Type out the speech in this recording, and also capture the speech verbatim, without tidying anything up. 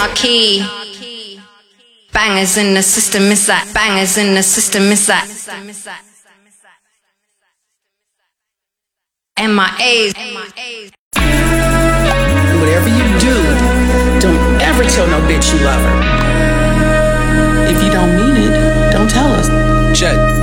Key. Bangers in the system, it's that. Bangers in the system, it's that. M I As. Whatever you do, don't ever tell no bitch you love her. If you don't mean it, don't tell us. Check.